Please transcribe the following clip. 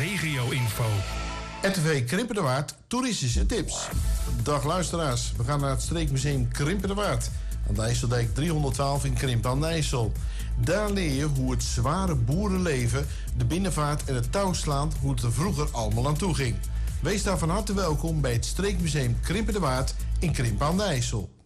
regio-info. RTV Krimpen de Waard, toeristische tips. Dag luisteraars, we gaan naar het streekmuseum Krimpen de Waard. Aan de IJsseldijk 312 in Krimpen aan de IJssel. Daar leer je hoe het zware boerenleven, de binnenvaart en het touwslaan, hoe het er vroeger allemaal aan toe ging. Wees daar van harte welkom bij het streekmuseum Krimpen de Waard in Krimpen aan de IJssel.